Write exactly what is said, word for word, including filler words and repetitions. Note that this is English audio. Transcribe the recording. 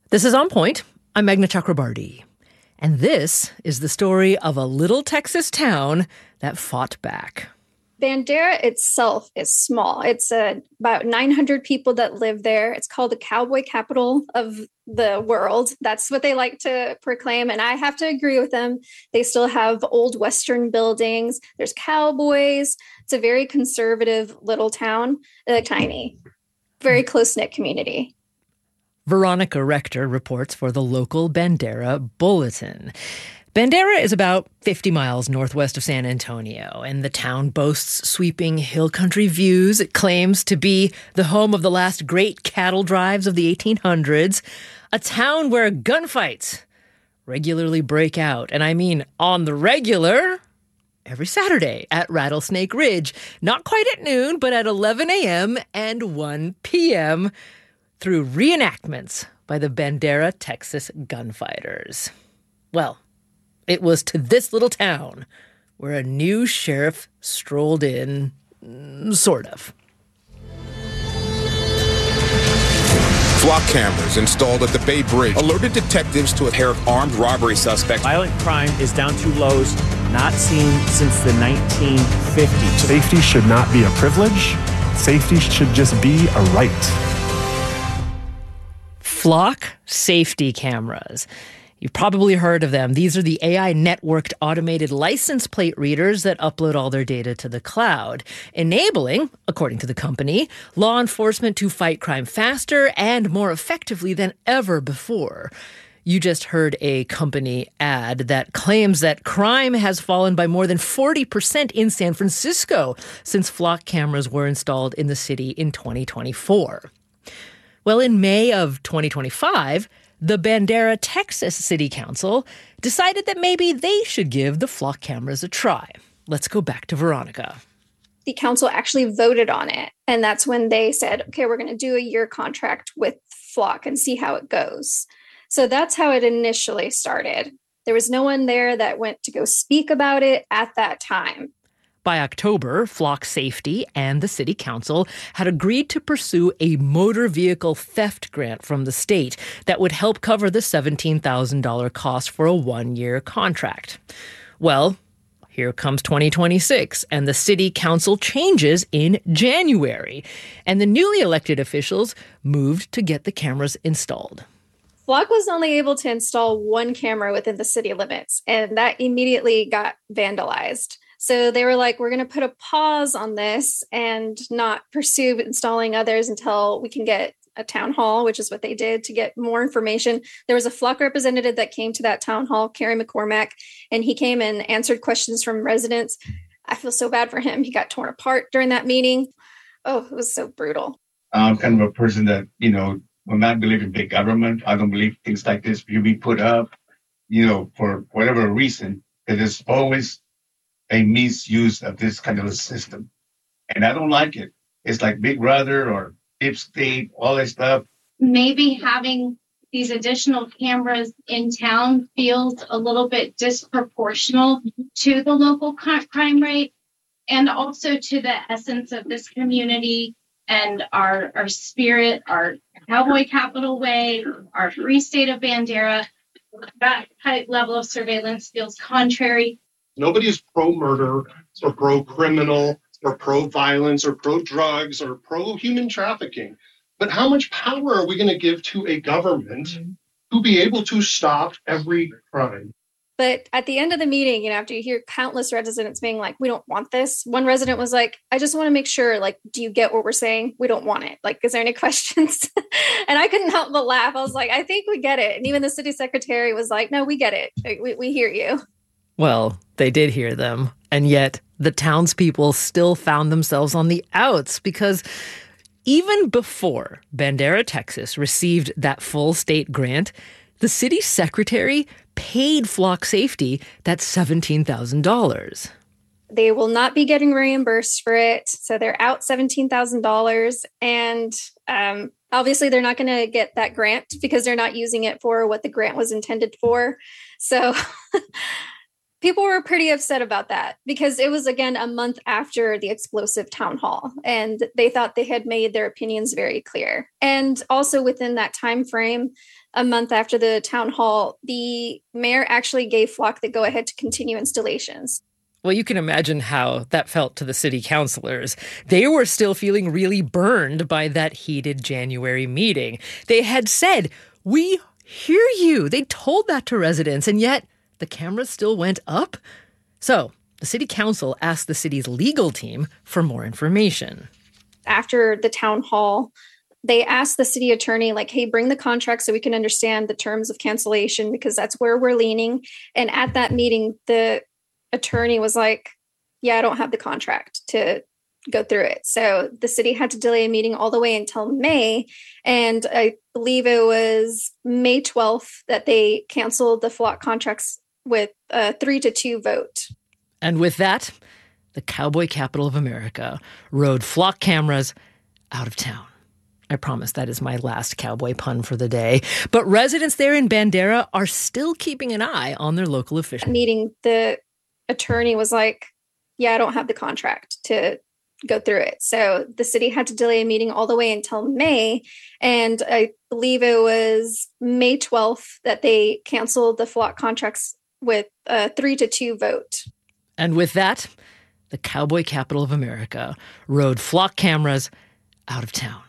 This is On Point. I'm Meghna Chakrabarti. And this is the story of a little Texas town that fought back. Bandera itself is small. It's uh, about nine hundred people that live there. It's called the cowboy capital of the world. That's what they like to proclaim. And I have to agree with them. They still have old Western buildings. There's cowboys. It's a very conservative little town, uh, tiny, very close-knit community. Veronica Rector reports for the local Bandera Bulletin. Bandera is about fifty miles northwest of San Antonio, and the town boasts sweeping hill country views. It claims to be the home of the last great cattle drives of the eighteen hundreds, a town where gunfights regularly break out. And I mean on the regular, every Saturday at Rattlesnake Ridge. Not quite at noon, but at eleven a.m. and one p.m. through reenactments by the Bandera, Texas gunfighters. Well, it was to this little town where a new sheriff strolled in, sort of. Flock cameras installed at the Bay Bridge alerted detectives to a pair of armed robbery suspects. Violent crime is down to lows not seen since the nineteen fifties. Safety should not be a privilege. Safety should just be a right. Flock safety cameras. You've probably heard of them. These are the A I-networked automated license plate readers that upload all their data to the cloud, enabling, according to the company, law enforcement to fight crime faster and more effectively than ever before. You just heard a company ad that claims that crime has fallen by more than forty percent in San Francisco since Flock cameras were installed in the city in twenty twenty-four. Well, in May of twenty twenty-five, the Bandera, Texas City Council decided that maybe they should give the Flock cameras a try. Let's go back to Veronica. The council actually voted on it. And that's when they said, okay, we're going to do a year contract with Flock and see how it goes. So that's how it initially started. There was no one there that went to go speak about it at that time. By October, Flock Safety and the City Council had agreed to pursue a motor vehicle theft grant from the state that would help cover the seventeen thousand dollars cost for a one-year contract. Well, here comes twenty twenty-six, and the City Council changes in January, and the newly elected officials moved to get the cameras installed. Flock was only able to install one camera within the city limits, and that immediately got vandalized. So they were like, we're going to put a pause on this and not pursue installing others until we can get a town hall, which is what they did to get more information. There was a Flock representative that came to that town hall, Kerry McCormack, and he came and answered questions from residents. I feel so bad for him. He got torn apart during that meeting. Oh, it was so brutal. I'm kind of a person that, you know, will not believe in big government. I don't believe things like this should be put up, you know, for whatever reason. It is always a misuse of this kind of a system. And I don't like it. It's like Big Brother or Deep State, all that stuff. Maybe having these additional cameras in town feels a little bit disproportional to the local crime rate and also to the essence of this community and our, our spirit, our cowboy capital way, our free state of Bandera. That type level of surveillance feels contrary. Nobody is pro-murder or pro-criminal or pro-violence or pro-drugs or pro-human trafficking. But how much power are we going to give to a government mm-hmm. to be able to stop every crime? But at the end of the meeting, you know, after you hear countless residents being like, we don't want this. One resident was like, I just want to make sure, like, do you get what we're saying? We don't want it. Like, is there any questions? And I couldn't help but laugh. I was like, I think we get it. And even the city secretary was like, no, we get it. We, we hear you. Well, they did hear them, and yet the townspeople still found themselves on the outs because even before Bandera, Texas received that full state grant, the city secretary paid Flock Safety that seventeen thousand dollars. They will not be getting reimbursed for it, so they're out seventeen thousand dollars, and um, obviously they're not going to get that grant because they're not using it for what the grant was intended for. So People were pretty upset about that because it was, again, a month after the explosive town hall, and they thought they had made their opinions very clear. And also within that time frame, a month after the town hall, the mayor actually gave Flock the go-ahead to continue installations. Well, you can imagine how that felt to the city councilors. They were still feeling really burned by that heated January meeting. They had said, "We hear you." They told that to residents, and yet the cameras still went up. So the city council asked the city's legal team for more information. After the town hall, they asked the city attorney, like, hey, bring the contract so we can understand the terms of cancellation, because that's where we're leaning. And at that meeting, the attorney was like, yeah, I don't have the contract to go through it. So the city had to delay a meeting all the way until May. And I believe it was May twelfth that they canceled the Flock contracts with a three to two vote. And with that, the cowboy capital of America rode Flock cameras out of town. I promise that is my last cowboy pun for the day. But residents there in Bandera are still keeping an eye on their local officials. Meeting, the attorney was like, yeah, I don't have the contract to go through it. So the city had to delay a meeting all the way until May. And I believe it was May twelfth that they canceled the Flock contracts with a three to two vote. And with that, the cowboy capital of America rode Flock cameras out of town.